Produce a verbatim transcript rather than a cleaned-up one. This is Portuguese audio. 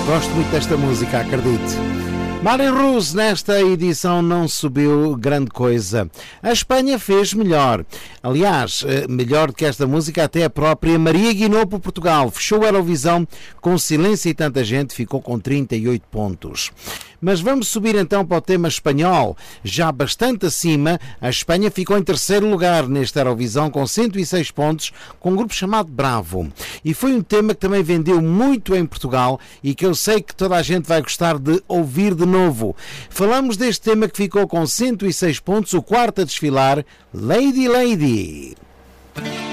Gosto muito desta música, acredite. Marley Rose nesta edição não subiu grande coisa. A Espanha fez melhor. Aliás, melhor do que esta música até a própria Maria Guinou por Portugal. Fechou a Eurovisão com Silêncio e Tanta Gente, ficou com trinta e oito pontos. Mas vamos subir então para o tema espanhol. Já bastante acima, a Espanha ficou em terceiro lugar nesta Eurovisão com cento e seis pontos, com um grupo chamado Bravo. E foi um tema que também vendeu muito em Portugal e que eu sei que toda a gente vai gostar de ouvir de novo. Falamos deste tema que ficou com cento e seis pontos, o quarto a desfilar, Lady Lady.